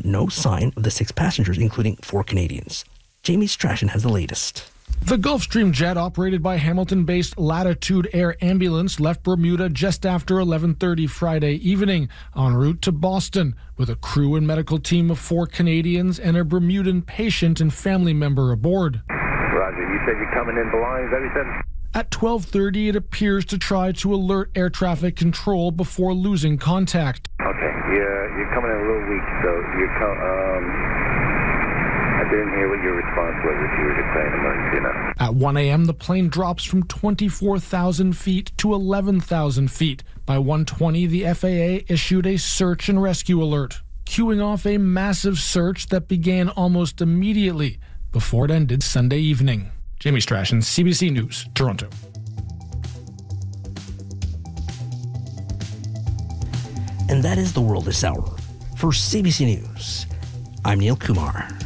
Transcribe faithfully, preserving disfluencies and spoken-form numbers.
but no sign of the six passengers, including four Canadians. Jamie Strachan has the latest. The Gulfstream jet operated by Hamilton-based Latitude Air Ambulance left Bermuda just after eleven thirty Friday evening en route to Boston with a crew and medical team of four Canadians and a Bermudan patient and family member aboard. Roger, you said you're coming in belongings, is that what you said? At twelve thirty, it appears to try to alert air traffic control before losing contact. Okay, you're, you're coming in a little weak, so you're co- um... I didn't hear what your response was if you were declaring emergency or not. At one a.m., the plane drops from twenty-four thousand feet to eleven thousand feet. By one twenty, the F A A issued a search and rescue alert, cueing off a massive search that began almost immediately before it ended Sunday evening. Jamie Strachan, C B C News, Toronto. And that is the world this hour. For C B C News, I'm Neil Kumar.